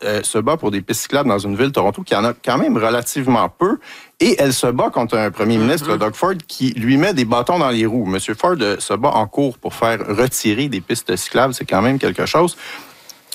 se bat pour des pistes cyclables dans une ville, Toronto, qui en a quand même relativement peu. Et elle se bat contre un premier ministre, Doug Ford, qui lui met des bâtons dans les roues. M. Ford se bat en cours pour faire retirer des pistes cyclables. C'est quand même quelque chose.